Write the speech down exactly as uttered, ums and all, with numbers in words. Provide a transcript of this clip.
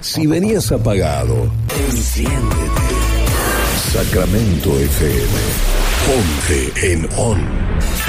Si venías apagado, enciéndete. Sacramento F M. Ponte en On.